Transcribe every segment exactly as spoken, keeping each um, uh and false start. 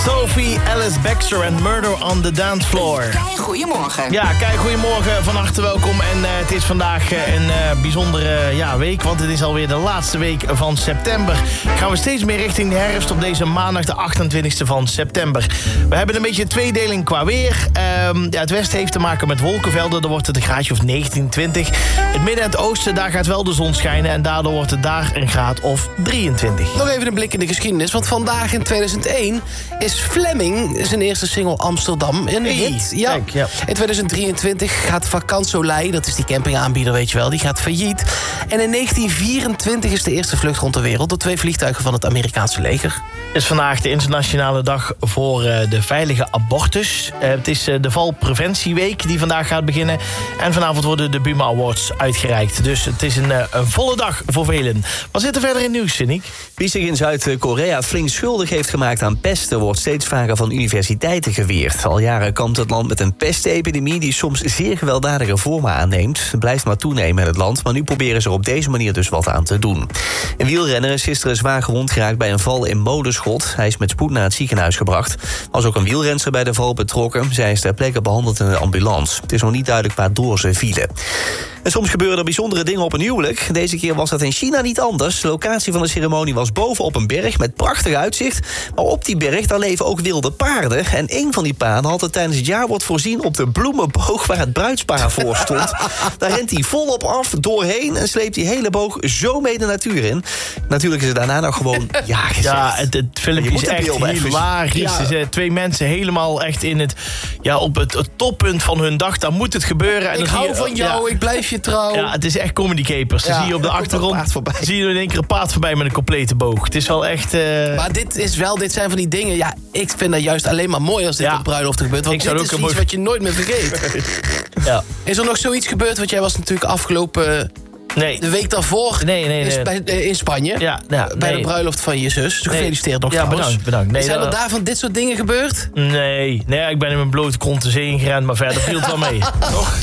Sophie Alice Baxter en Murder on the Dance Floor. Kei, goedemorgen. Ja, kijk, goedemorgen, van harte welkom. En uh, het is vandaag uh, een uh, bijzondere uh, ja, week, want het is alweer de laatste week van september. Gaan we steeds meer richting de herfst op deze maandag, de achtentwintigste van september. We hebben een beetje een tweedeling qua weer. Um, ja, het westen heeft te maken met wolkenvelden, dan wordt het een graadje of negentien, twintig. Het midden en het oosten, daar gaat wel de zon schijnen en daardoor wordt het daar een graad of drieëntwintig. Nog even een blik in de geschiedenis, want vandaag in tweeduizend één... is Fleming zijn eerste single Amsterdam een Hey, hit. Ja. kijk, ja. In tweeduizend drieëntwintig gaat Vakant Soleil, dat is die campingaanbieder, weet je wel, die gaat failliet. En in negentien vierentwintig is de eerste vlucht rond de wereld door twee vliegtuigen van het Amerikaanse leger. Het is vandaag de internationale dag voor uh, de veilige abortus. Uh, het is uh, de Valpreventieweek die vandaag gaat beginnen. En vanavond worden de Buma Awards uitgereikt. Dus het is een, uh, een volle dag voor velen. Wat zit er verder in nieuws, Sinik? Wie zich in Zuid-Korea flink schuldig heeft gemaakt aan pesten, wordt steeds vaker van universiteiten geweerd. Al jaren kampt het land met een pestepidemie die soms zeer gewelddadige vormen aanneemt. Het blijft maar toenemen in het land, maar nu proberen ze er op deze manier dus wat aan te doen. Een wielrenner is gisteren zwaar gewond geraakt bij een val in Molenschot. Hij is met spoed naar het ziekenhuis gebracht. Er was ook een wielrenster bij de val betrokken. Zij is ter plekke behandeld in een ambulance. Het is nog niet duidelijk waardoor ze vielen. En soms gebeuren er bijzondere dingen op een huwelijk. Deze keer was dat in China niet anders. De locatie van de ceremonie was boven op een berg met prachtig uitzicht. Maar op die berg daar leven ook wilde paarden. En een van die paarden had het tijdens het jaarwoord voorzien op de bloemenboog waar het bruidspaar voor stond. Daar rent hij volop af, doorheen en sleept die hele boog zo mee de natuur in. Natuurlijk is het daarna nog gewoon ja gezegd. Ja, het, het filmpje is echt hilarisch. Ja. Er zijn twee mensen helemaal echt in het, ja, op het, het toppunt van hun dag. Dan moet het gebeuren. En Ik dan zie hou je, van jou, ja, ik blijf je trouw. Ja, het is echt comedy capers. Dan Ja, zie je op de er komt een achtergrond paard voorbij. zie je in één keer een paard voorbij met een complete boog. Het is wel echt... Uh... Maar dit is wel, dit zijn van die dingen. Ja, ik vind dat juist alleen maar mooi als dit Ja. op bruiloften gebeurt. Want Ik zou dit het is ook iets een mooi- wat je nooit meer vergeet. ja. Is er nog zoiets gebeurd? Want jij was natuurlijk afgelopen... Nee. De week daarvoor Nee, nee, nee. Is bij, eh, in Spanje. Ja, ja, bij nee. de bruiloft van je zus. Dus Nee. gefeliciteerd nog Ja, trouwens. bedankt, bedankt. Nee, Zijn er dat- daar van dit soort dingen gebeurd? Nee, nee, ik ben in mijn blote kont de zee ingerend, maar verder viel het wel mee. Toch?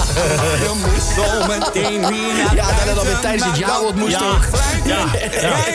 Ja, dat het dan weer tijdens het jaarwoord moest Ja, ook. ja, ja.